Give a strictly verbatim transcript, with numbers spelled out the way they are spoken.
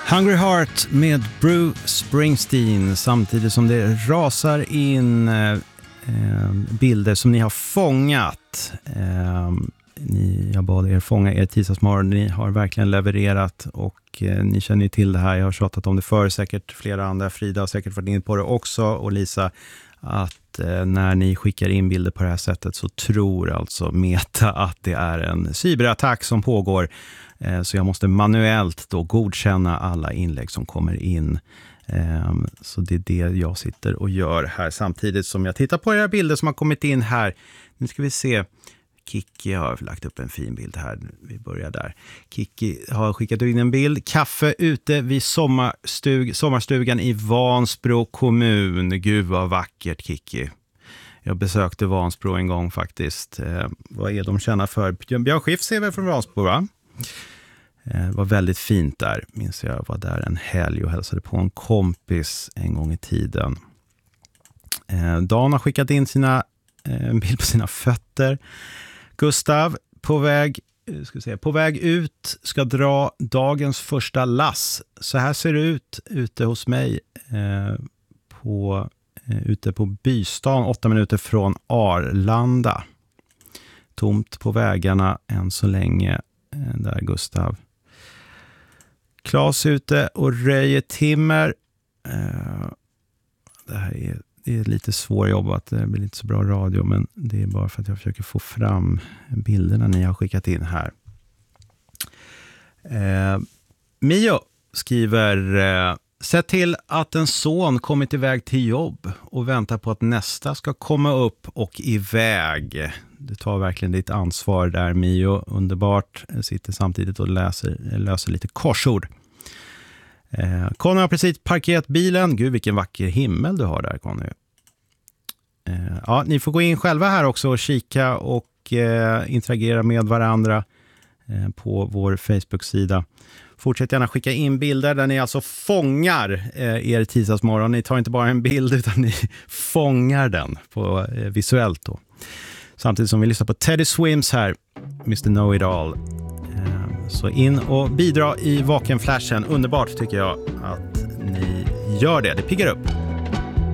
Hungry Heart med Bruce Springsteen, samtidigt som det rasar in eh, bilder som ni har fångat. Eh, ni, jag bad er fånga er tisdagsmorgon, ni har verkligen levererat och eh, ni känner ju till det här. Jag har tjatat om det förr, säkert flera andra. Frida har säkert varit in på det också, och Lisa, att eh, när ni skickar in bilder på det här sättet så tror alltså Meta att det är en cyberattack som pågår. Så jag måste manuellt då godkänna alla inlägg som kommer in. Så det är det jag sitter och gör här samtidigt som jag tittar på era bilder som har kommit in här. Nu ska vi se. Kiki har lagt upp en fin bild här. Vi börjar där. Kiki har skickat in en bild. Kaffe ute vid sommarstug, sommarstugan i Vansbro kommun. Gud vad vackert, Kiki. Jag besökte Vansbro en gång faktiskt. Vad är de känna för? Björn Skifs är väl från Vansbro, va? Det var väldigt fint där. Minns jag var där en helg och hälsade på en kompis en gång i tiden. Dan har skickat in sina, en bild på sina fötter. Gustav på väg, ska säga, på väg ut, ska dra dagens första lass. Så här ser det ut ute hos mig på, ute på Bystan, åtta minuter från Arlanda. Tomt på vägarna än så länge. Där Gustav. Klas ute och röjer timmer. Det här är, det är lite svårt jobbat. Det blir inte så bra radio, men det är bara för att jag försöker få fram bilderna ni har skickat in här. Eh, Mio skriver: eh, se till att en son kommit iväg till jobb och väntar på att nästa ska komma upp och iväg. Du tar verkligen ditt ansvar där, Mio. Underbart. Sitter samtidigt och läser, löser lite korsord. Eh, Conny har precis parkerat bilen. Gud, vilken vacker himmel du har där, Conny. Eh, ja, ni får gå in själva här också och kika och eh, interagera med varandra eh, på vår Facebook-sida. Fortsätt gärna skicka in bilder där ni alltså fångar eh, er tisdagsmorgon. Ni tar inte bara en bild utan ni fångar den på, eh, visuellt då. Samtidigt som vi lyssnar på Teddy Swims här, mister Know-It-All. Eh, så in och bidra i vakenflashen. Underbart tycker jag att ni gör det. Det piggar upp.